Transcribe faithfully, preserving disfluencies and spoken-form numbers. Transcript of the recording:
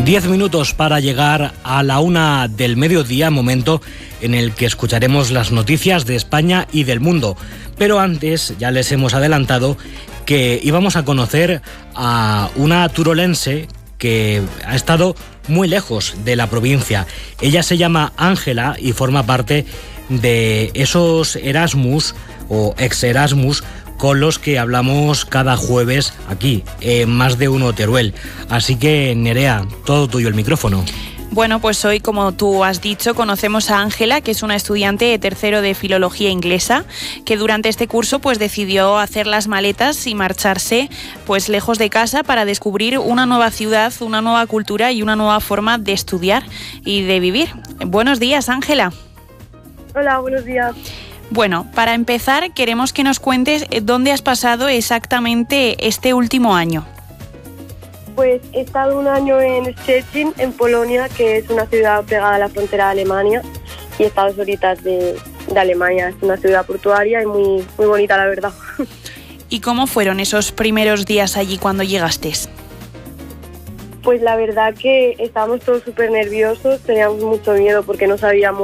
Diez minutos para llegar a la una del mediodía, momento en el que escucharemos las noticias de España y del mundo. Pero antes ya les hemos adelantado que íbamos a conocer a una turolense que ha estado muy lejos de la provincia. Ella se llama Ángela y forma parte de esos Erasmus o ex Erasmus con los que hablamos cada jueves aquí, en Más de Uno Teruel. Así que, Nerea, todo tuyo el micrófono. Bueno, pues hoy, como tú has dicho, conocemos a Ángela, que es una estudiante de tercero de Filología Inglesa, que durante este curso pues decidió hacer las maletas y marcharse pues lejos de casa para descubrir una nueva ciudad, una nueva cultura y una nueva forma de estudiar y de vivir. Buenos días, Ángela. Hola, buenos días. Bueno, para empezar, queremos que nos cuentes dónde has pasado exactamente este último año. Pues he estado un año en Szczecin, en Polonia, que es una ciudad pegada a la frontera de Alemania, y he estado dos horitas de, de Alemania. Es una ciudad portuaria y muy, muy bonita, la verdad. ¿Y cómo fueron esos primeros días allí cuando llegaste? Pues la verdad que estábamos todos súper nerviosos, teníamos mucho miedo porque no sabíamos